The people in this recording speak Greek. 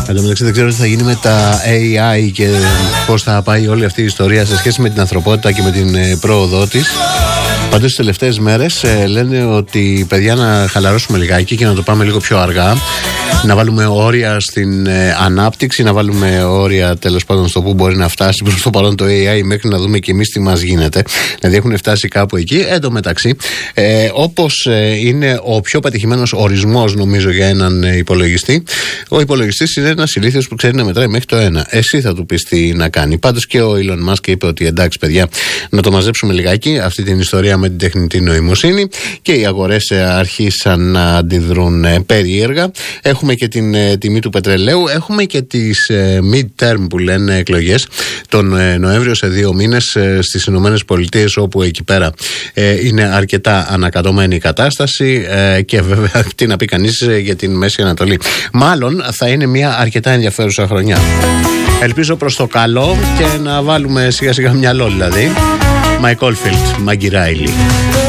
Εν τω μεταξύ δεν ξέρω τι θα γίνει με τα AI και πώς θα πάει όλη αυτή η ιστορία σε σχέση με την ανθρωπότητα και με την πρόοδό της. Πάντως τις τελευταίες μέρες λένε ότι παιδιά να χαλαρώσουμε λιγάκι και να το πάμε λίγο πιο αργά, να βάλουμε όρια στην ανάπτυξη, να βάλουμε όρια τέλος πάντων στο που μπορεί να φτάσει προς το παρόν το AI, μέχρι να δούμε και εμείς τι μας γίνεται. Δηλαδή έχουν φτάσει κάπου εκεί. Εν τω μεταξύ, όπως είναι ο πιο πετυχημένος ορισμός νομίζω για έναν υπολογιστή, ο υπολογιστής είναι ένας ηλίθιος που ξέρει να μετράει μέχρι το 1. Εσύ θα του πεις τι να κάνει. Πάντως και ο Elon Musk είπε ότι εντάξει παιδιά, να το μαζέψουμε λιγάκι αυτή την ιστορία με την τεχνητή νοημοσύνη, και οι αγορές αρχίσαν να αντιδρούν περίεργα. Έχουμε και την τιμή του πετρελαίου, έχουμε και τις mid-term που λένε εκλογές τον Νοέμβριο σε 2 μήνες στις Ηνωμένες Πολιτείες, όπου εκεί πέρα είναι αρκετά ανακατωμένη η κατάσταση, και βέβαια τι να πει κανείς για την Μέση Ανατολή. Μάλλον θα είναι μια αρκετά ενδιαφέρουσα χρονιά. Ελπίζω προς το καλό και να βάλουμε σιγά σιγά μυαλό δηλαδή. Mike Oldfield, Maggie Riley.